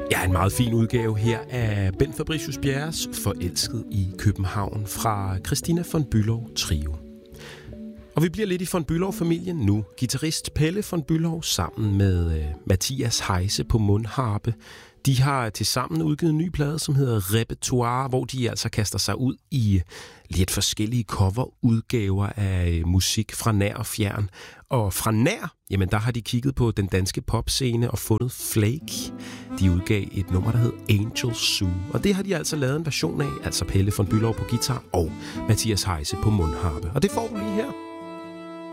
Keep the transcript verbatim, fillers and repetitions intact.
Ja, en meget fin udgave her af Bent Fabricius Bjerres Forelsket i København fra Christina von Bülow Trio. Og vi bliver lidt i von Bülow-familien nu. Guitarist Pelle von Bülow sammen med øh, Mathias Heise på mundharpe. De har tilsammen udgivet en ny plade, som hedder Repertoire, hvor de altså kaster sig ud i lidt forskellige coverudgaver af musik fra nær og fjern. Og fra nær, jamen der har de kigget på den danske popscene og fundet Flake. De udgav et nummer, der hed Angel Zoo, og det har de altså lavet en version af, altså Pelle von Bülow på guitar og Mathias Heise på mundharpe. Og det får du lige her.